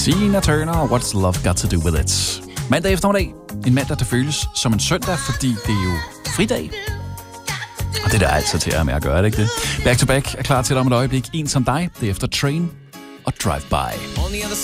Tina Turner, What's Love Got To Do With It. Mandag eftermiddag. En mandag, der føles som en søndag, fordi det er jo fridag. Og det er der altid til at med at gøre, det ikke det? Back to Back er klar til dig om et øjeblik. En som dig, det er efter Train og Drive By.